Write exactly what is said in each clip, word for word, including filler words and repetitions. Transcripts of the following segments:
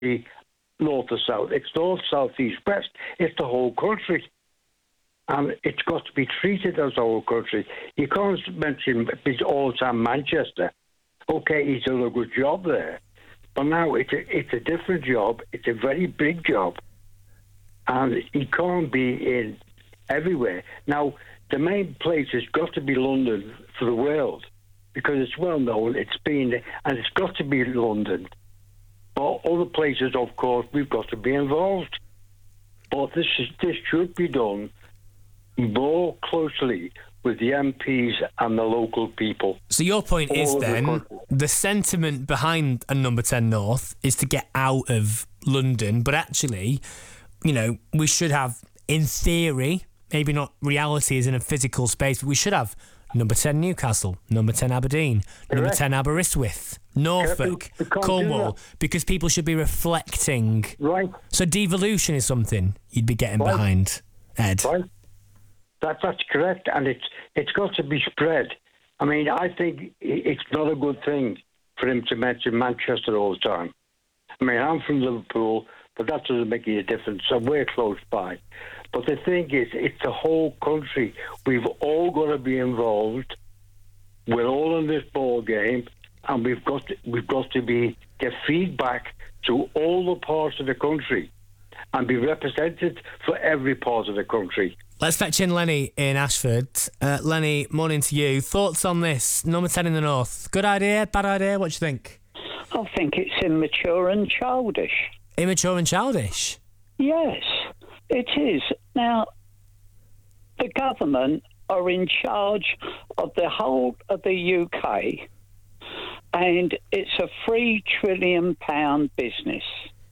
be north or south. It's north, south, east, west. It's the whole country. And it's got to be treated as the whole country. You can't mention it's all the time Manchester. Okay, he's done a good job there. But now it's a, it's a different job. It's a very big job. And he can't be in everywhere. Now, the main place has got to be London for the world, because it's well known, it's been, and it's got to be London. But other places, of course, we've got to be involved. But this is, this should be done more closely with the M Ps and the local people. So your point is then, the, the sentiment behind a number ten North is to get out of London, but actually, you know, we should have, in theory, maybe not reality as in a physical space, but we should have number ten Newcastle, number ten Aberdeen, Correct. number ten Aberystwyth, Norfolk, we, we Cornwall, because people should be reflecting. Right. So devolution is something you'd be getting right. behind, Ed. Right. That, that's correct, and it's it's got to be spread. I mean, I think it's not a good thing for him to mention Manchester all the time. I mean, I'm from Liverpool, but that doesn't make any difference, so we're close by. But the thing is, it's the whole country. We've all got to be involved. We're all in this ball game, and we've got to, we've got to be get feedback to all the parts of the country, and be represented for every part of the country. Let's fetch in Lenny in Ashford. Uh, Lenny, morning to you. Thoughts on this? Number ten in the North. Good idea? Bad idea? What do you think? I think it's immature and childish. Immature and childish? Yes, it is. Now, the government are in charge of the whole of the U K, and it's a three trillion pound business.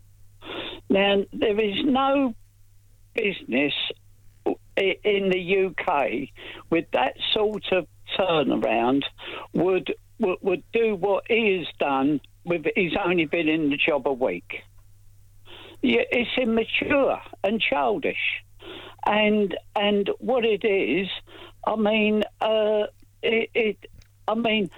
Now, there is no business in the U K with that sort of turnaround would, would would do what he has done with he's only been in the job a week. Yeah, it's immature and childish, and and what it is, I mean, uh, it, it I mean,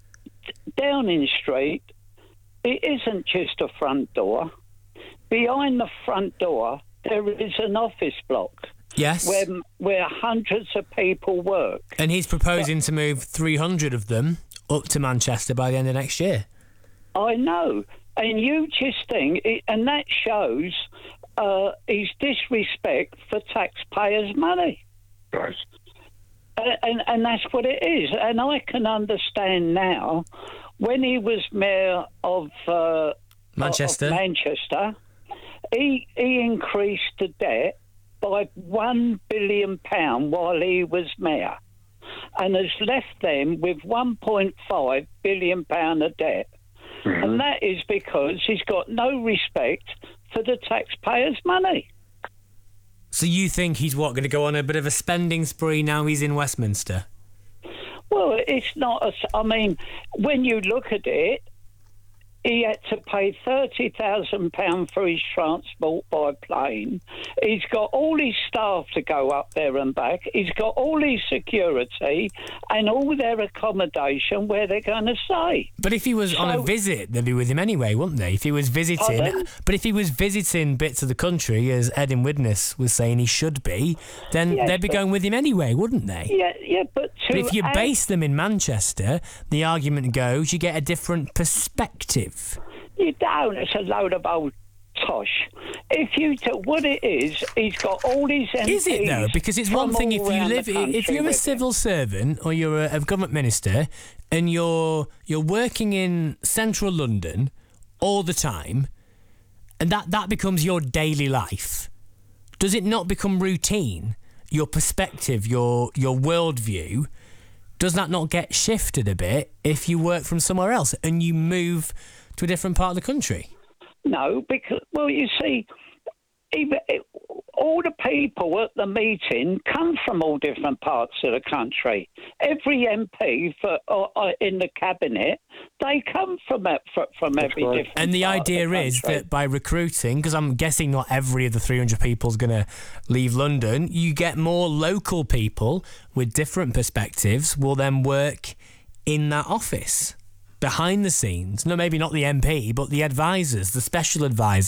Downing Street, it isn't just a front door. Behind the front door, there is an office block. Yes. Where, where hundreds of people work. And he's proposing but, to move three hundred of them up to Manchester by the end of next year. I know. And you just think, and that shows uh, his disrespect for taxpayers' money. Right. And, and, and that's what it is. And I can understand now, when he was mayor of uh, Manchester, of Manchester he, he increased the debt by one billion pounds while he was mayor, and has left them with one point five billion pounds of debt. Mm-hmm. And that is because he's got no respect for the taxpayers' money. So you think he's, what, going to go on a bit of a spending spree now he's in Westminster? Well, it's not... A, I mean, when you look at it, he had to pay thirty thousand pounds for his transport by plane. He's got all his staff to go up there and back. He's got all his security and all their accommodation where they're going to stay. But if he was so, on a visit, they'd be with him anyway, wouldn't they? If he was visiting... Pardon? But if he was visiting bits of the country, as Ed in Widnes was saying he should be, then yes, they'd be but, going with him anyway, wouldn't they? Yeah, yeah, but... But if you add, base them in Manchester, the argument goes you get a different perspective. You don't. It's a load of old tosh. If you took what it is, he's got all these M Ps. Is it though? Because it's one thing if you live, if you're a civil him. servant or you're a, a government minister, and you're you're working in central London all the time, and that that becomes your daily life. Does it not become routine? Your perspective, your your worldview. Does that not get shifted a bit if you work from somewhere else and you move to a different part of the country? No, because, well, you see, even, it, all the people at the meeting come from all different parts of the country. Every M P for, uh, uh, in the cabinet, they come from from, from every right. different And the part idea of the is that by recruiting, because I'm guessing not every of the three hundred people is going to leave London, you get more local people with different perspectives will then work in that office. Behind the scenes, no, maybe not the M P, but the advisors, the special advisors.